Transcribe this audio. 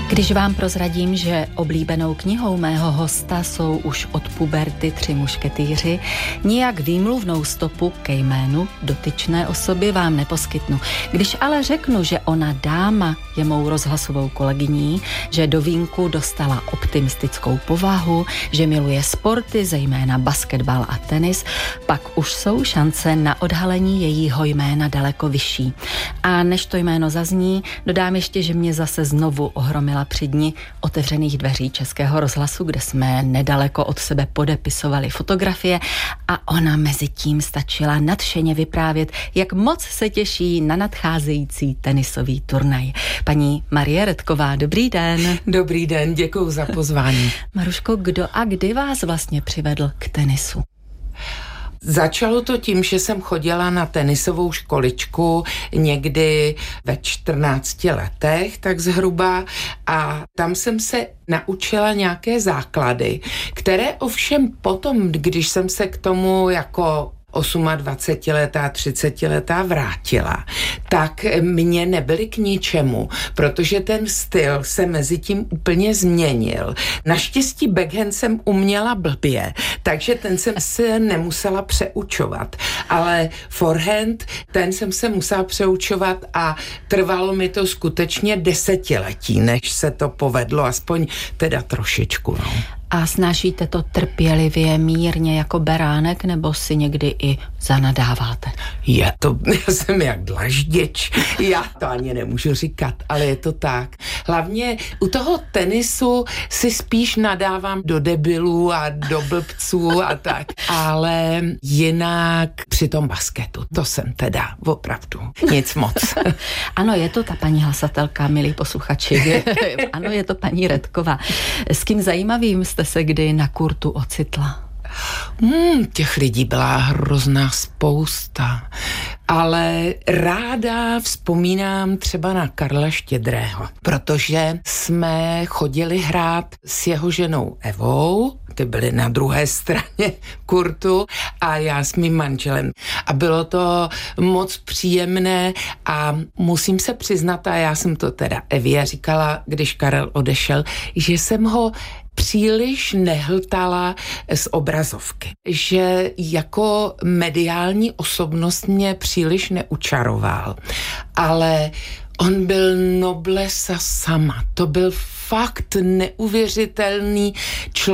Když vám prozradím, že oblíbenou knihou mého hosta jsou už od puberty 3 mušketýři, nijak výmluvnou stopu ke jménu dotyčné osoby vám neposkytnu. Když ale řeknu, že ona dáma je mou rozhlasovou kolegyní, že do vínku dostala optimistickou povahu, že miluje sporty, zejména basketbal a tenis, pak už jsou šance na odhalení jejího jména daleko vyšší. A než to jméno zazní, dodám ještě, že mě zase znovu ohromila při dni otevřených dveří Českého rozhlasu, kde jsme nedaleko od sebe podepisovali fotografie a ona mezi tím stačila nadšeně vyprávět, jak moc se těší na nadcházející tenisový turnaj. Paní Marie Redková, dobrý den. Dobrý den, děkuju za pozvání. Maruško, kdo a kdy vás vlastně přivedl k tenisu? Začalo to tím, že jsem chodila na tenisovou školičku někdy ve 14 letech, tak zhruba, a tam jsem se naučila nějaké základy, které ovšem potom, když jsem se k tomu jako 28letá, 30letá vrátila, tak mě nebyly k ničemu, protože ten styl se mezi tím úplně změnil. Naštěstí backhand jsem uměla blbě, takže ten jsem se nemusela přeučovat, ale forehand, ten jsem se musela přeučovat a trvalo mi to skutečně 10 let, než se to povedlo, aspoň teda trošičku, no. A snášíte to trpělivě, mírně jako beránek, nebo si někdy i zanadáváte? Já jsem jak dlažděč, já to ani nemůžu říkat, ale je to tak. Hlavně u toho tenisu si spíš nadávám do debilů a do blbců a tak, ale jinak při tom basketu, to jsem teda opravdu nic moc. Ano, je to ta paní hlasatelka, milí posluchači, ano, je to paní Redková. S kým zajímavým jste se kdy na kurtu ocitla? Těch lidí byla hrozná spousta, ale ráda vzpomínám třeba na Karla Štědrého, protože jsme chodili hrát s jeho ženou Evou, ty byly na druhé straně kurtu a já s mým manželem. A bylo to moc příjemné a musím se přiznat, a já jsem to teda Evě říkala, když Karel odešel, že jsem ho příliš nehltala z obrazovky. Že jako mediální osobnost mě příliš neučaroval. Ale on byl noblesa sama. To byl fakt neuvěřitelný člověk.